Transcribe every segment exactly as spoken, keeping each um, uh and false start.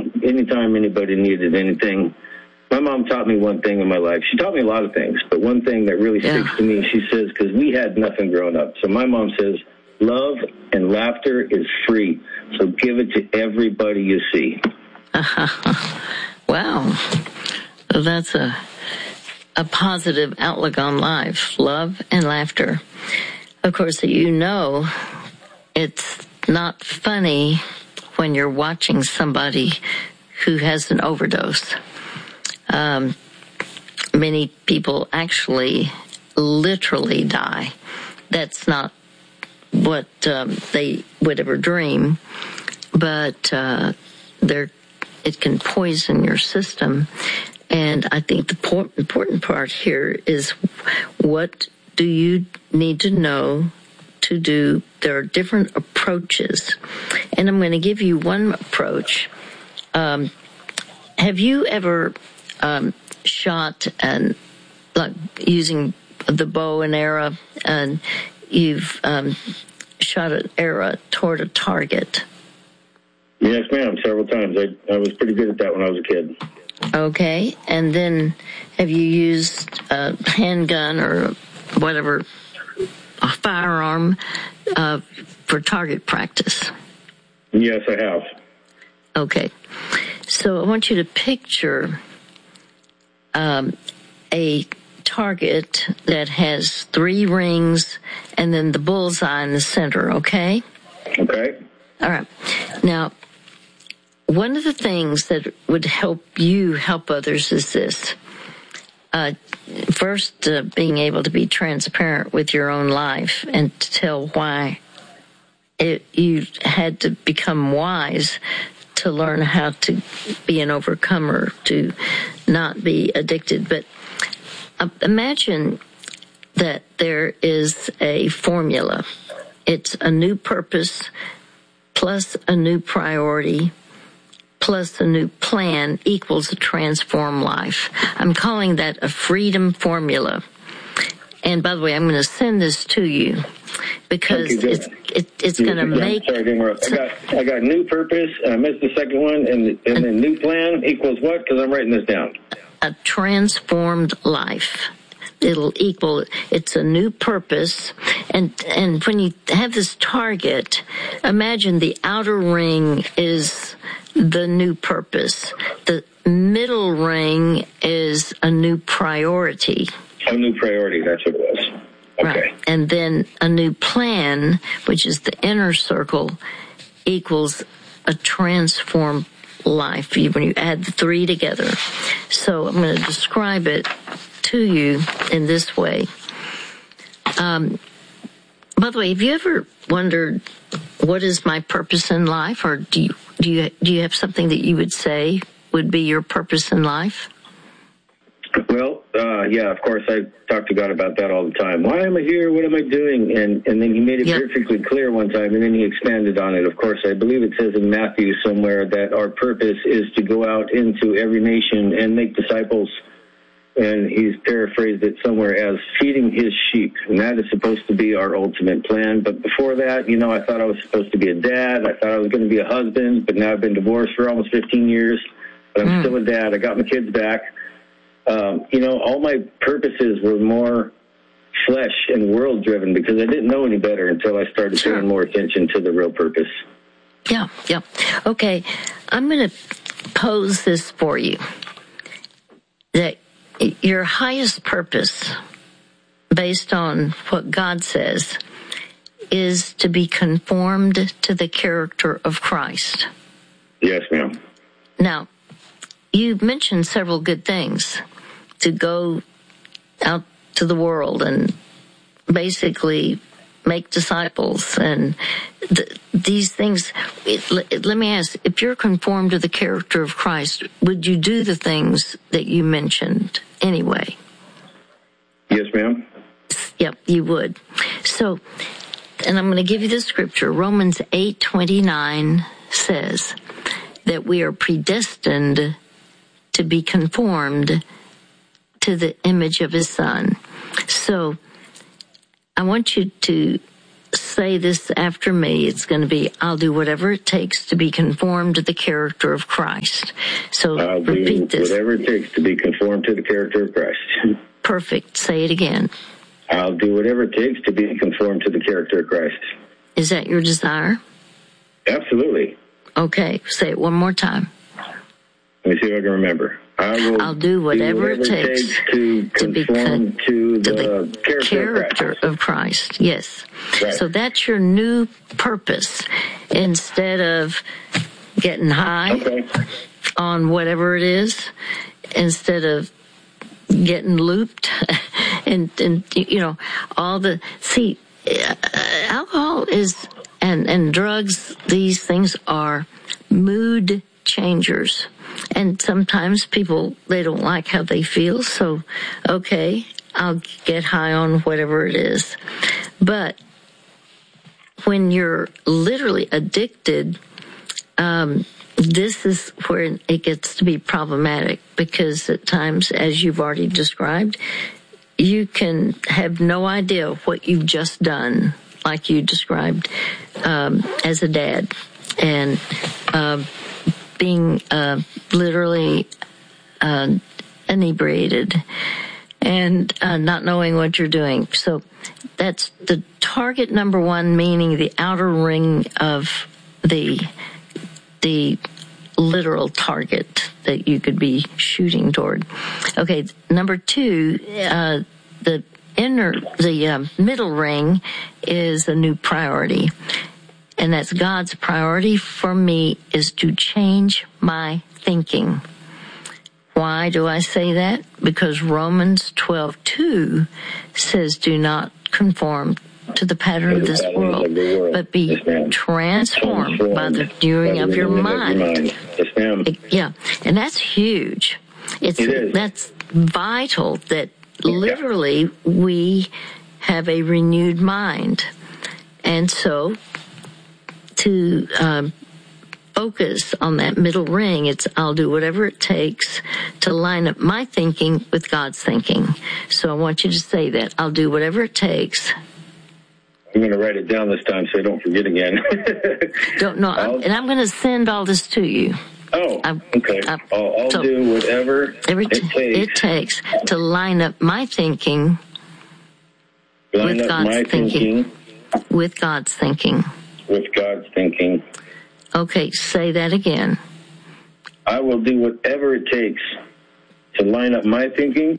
know, anytime anybody needed anything. My mom taught me one thing in my life. She taught me a lot of things, but one thing that really yeah. sticks to me, she says, because we had nothing growing up. So my mom says, love and laughter is free, so give it to everybody you see. Wow. So that's a a positive outlook on life, love and laughter. Of course, you know it's not funny when you're watching somebody who has an overdose. Um, many people actually literally die. That's not what um, they would ever dream, but uh, they're, it can poison your system. And I think the por- important part here is, what do you need to know to do? There are different approaches, and I'm going to give you one approach. Um, have you ever um, shot and like using the bow and arrow, and you've um, shot an arrow toward a target? Yes, ma'am, several times. I, I was pretty good at that when I was a kid. Okay, and then have you used a handgun or whatever, a firearm, uh, for target practice? Yes, I have. Okay, so I want you to picture um, a target that has three rings and then the bullseye in the center, okay? Okay. All right. Now, one of the things that would help you help others is this. Uh, first, uh, being able to be transparent with your own life and to tell why it, you had to become wise to learn how to be an overcomer, to not be addicted. But uh, imagine that there is a formula. It's a new purpose plus a new priority plus a new plan equals a transformed life. I'm calling that a freedom formula. And by the way, I'm going to send this to you because you, it's it, it's going to make. Sorry to interrupt. I got I got new purpose. I missed the second one, and and then new plan equals what? Because I'm writing this down. A transformed life. It'll equal, it's a new purpose. And, and when you have this target, imagine the outer ring is the new purpose. The middle ring is a new priority. A new priority, that's what it was. Okay. Right. And then a new plan, which is the inner circle, equals a transformed life when you add the three together. So I'm going to describe it to you in this way. Um, by the way, have you ever wondered, what is my purpose in life? Or do you, do you, do you have something that you would say would be your purpose in life? Well, uh, yeah, of course, I talk to God about that all the time. Why am I here? What am I doing? And and then he made it yep. perfectly clear one time, and then he expanded on it. Of course, I believe it says in Matthew somewhere that our purpose is to go out into every nation and make disciples. And he's paraphrased it somewhere as feeding his sheep. And that is supposed to be our ultimate plan. But before that, you know, I thought I was supposed to be a dad. I thought I was going to be a husband. But now I've been divorced for almost fifteen years. But I'm mm. still a dad. I got my kids back. Um, you know, all my purposes were more flesh and world-driven because I didn't know any better until I started sure. paying more attention to the real purpose. Yeah, yeah. Okay, I'm going to pose this for you. That your highest purpose, based on what God says, is to be conformed to the character of Christ. Yes, ma'am. Now, you mentioned several good things. To go out to the world and basically make disciples and th- these things. It, let, let me ask, if you're conformed to the character of Christ, would you do the things that you mentioned anyway? Yes, ma'am. Yep, you would. So, and I'm going to give you the scripture. Romans eight twenty-nine says that we are predestined to be conformed to the image of his son. So I want you to say this after me. It's going to be, I'll do whatever it takes to be conformed to the character of Christ. So I'll repeat do this. Whatever it takes to be conformed to the character of Christ. Perfect. Say it again. I'll do whatever it takes to be conformed to the character of Christ. Is that your desire? Absolutely. Okay. Say it one more time. Let me see if I can remember. I will I'll do whatever, do whatever it takes, takes to conform to, to the, to the character, character of Christ. Of Christ. Yes. Right. So that's your new purpose. Instead of getting high Okay. on whatever it is, instead of getting looped and, and, you know, all the, see, uh, alcohol is, and, and drugs, these things are mood changers. And sometimes people, they don't like how they feel, so, okay, I'll get high on whatever it is. But when you're literally addicted, um, this is where it gets to be problematic, because at times, as you've already described, you can have no idea what you've just done, like you described, um, as a dad. And, um, being uh, literally uh, inebriated and uh, not knowing what you're doing. So that's the target number one, meaning the outer ring of the the literal target that you could be shooting toward. Okay, number two, uh, the inner, the uh, middle ring is a new priority. And that's God's priority for me, is to change my thinking. Why do I say that? Because Romans twelve two says, do not conform to the pattern of this world, world, but be yes, transformed, transformed by the renewing of your mind. Of your mind. Yes, ma'am. Yeah, and that's huge. It's it is. That's vital that literally we have a renewed mind. And so to um, focus on that middle ring, it's I'll do whatever it takes to line up my thinking with God's thinking. So I want you to say that. I'll do whatever it takes. I'm going to write it down this time so I don't forget again. Don't know. I'm, and I'm going to send all this to you. Oh, I, okay. I, I'll, I'll so do whatever every it takes. It takes to line up my thinking line with up God's my thinking, thinking with God's thinking. With God's thinking. Okay, say that again. I will do whatever it takes to line up my thinking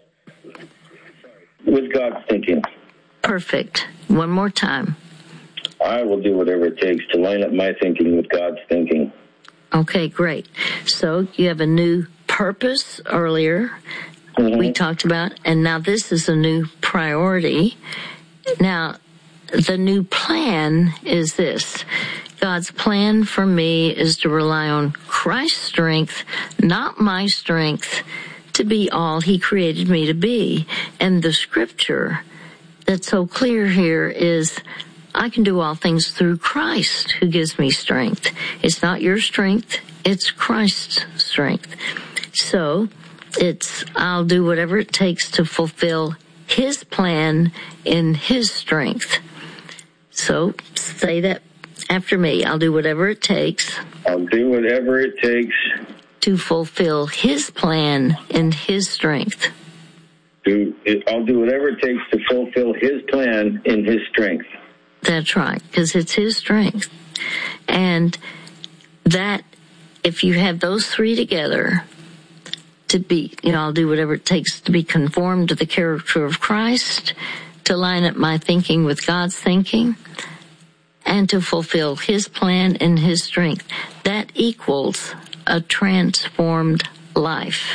with God's thinking. Perfect. One more time. I will do whatever it takes to line up my thinking with God's thinking. Okay, great. So you have a new purpose earlier mm-hmm. we talked about, and now this is a new priority. Now, the new plan is this. God's plan for me is to rely on Christ's strength, not my strength, to be all He created me to be. And the scripture that's so clear here is, I can do all things through Christ who gives me strength. It's not your strength, it's Christ's strength. So it's, I'll do whatever it takes to fulfill His plan in His strength. So say that after me. I'll do whatever it takes. I'll do whatever it takes to fulfill His plan in His strength. To, I'll do whatever it takes to fulfill His plan in His strength. That's right, because it's His strength. And that, if you have those three together, to be, you know, I'll do whatever it takes to be conformed to the character of Christ, to line up my thinking with God's thinking, and to fulfill His plan and His strength. That equals a transformed life.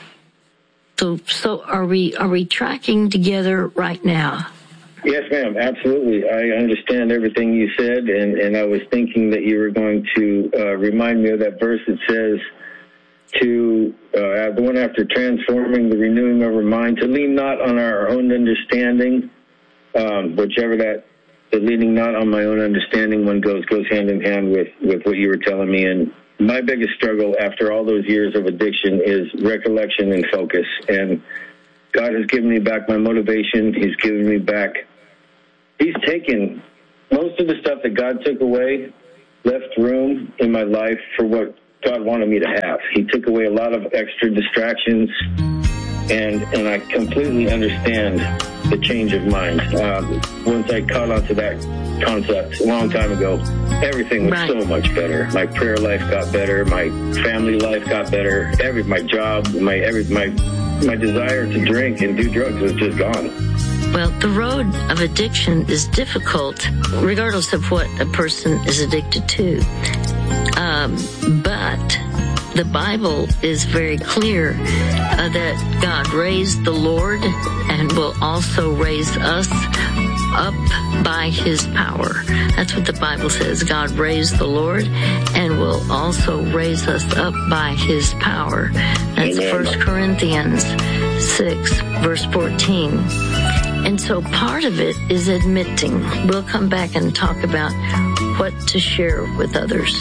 So, so are we, are we tracking together right now? Yes, ma'am, absolutely. I understand everything you said, and, and I was thinking that you were going to uh, remind me of that verse that says to, uh, the one after transforming the renewing of our mind, to lean not on our own understanding, um, whichever that, the leaning not on my own understanding one goes, goes hand in hand with, with what you were telling me. And my biggest struggle after all those years of addiction is recollection and focus. And God has given me back my motivation. He's given me back He's taken most of the stuff that God took away left room in my life for what God wanted me to have. He took away a lot of extra distractions, and and I completely understand the change of mind. Um, once I caught onto that concept a long time ago, everything was right. so much better. My prayer life got better. My family life got better. Every my job, my every my my desire to drink and do drugs was just gone. Well, the road of addiction is difficult, regardless of what a person is addicted to. Um, but the Bible is very clear uh, that God raised the Lord and will also raise us up by his power. That's what the Bible says. God raised the Lord and will also raise us up by his power. That's First Corinthians six, verse fourteen. And so part of it is admitting. We'll come back and talk about what to share with others.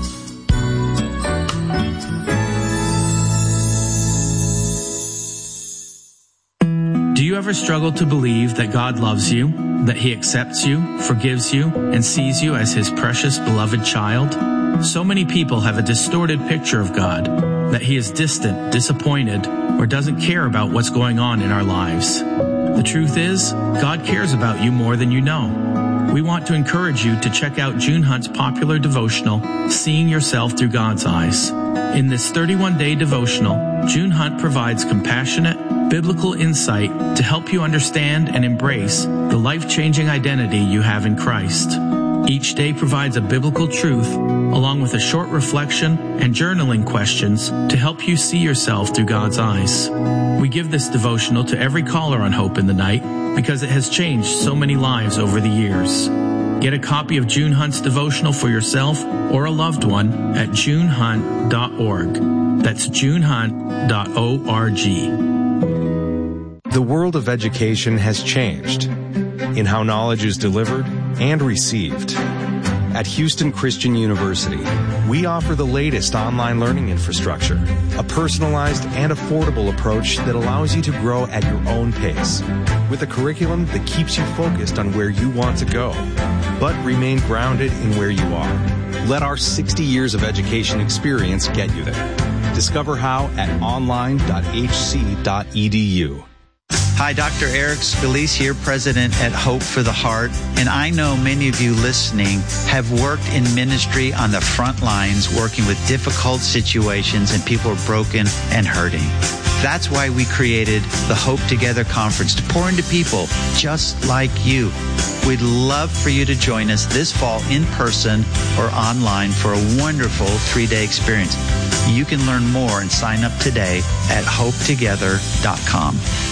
Do you ever struggle to believe that God loves you, that he accepts you, forgives you, and sees you as his precious, beloved child? So many people have a distorted picture of God, that he is distant, disappointed, or doesn't care about what's going on in our lives. The truth is, God cares about you more than you know. We want to encourage you to check out June Hunt's popular devotional, Seeing Yourself Through God's Eyes. In this thirty-one day devotional, June Hunt provides compassionate, biblical insight to help you understand and embrace the life-changing identity you have in Christ. Each day provides a biblical truth, along with a short reflection and journaling questions to help you see yourself through God's eyes. We give this devotional to every caller on Hope in the Night because it has changed so many lives over the years. Get a copy of June Hunt's devotional for yourself or a loved one at june hunt dot org. That's june hunt dot org. The world of education has changed in how knowledge is delivered and received. At Houston Christian University, we offer the latest online learning infrastructure, a personalized and affordable approach that allows you to grow at your own pace, with a curriculum that keeps you focused on where you want to go, but remain grounded in where you are. Let our sixty years of education experience get you there. Discover how at online dot h c dot e d u. Hi, Doctor Eric Scalise here, President at Hope for the Heart. And I know many of you listening have worked in ministry on the front lines, working with difficult situations, and people are broken and hurting. That's why we created the Hope Together Conference, to pour into people just like you. We'd love for you to join us this fall in person or online for a wonderful three-day experience. You can learn more and sign up today at hope together dot com.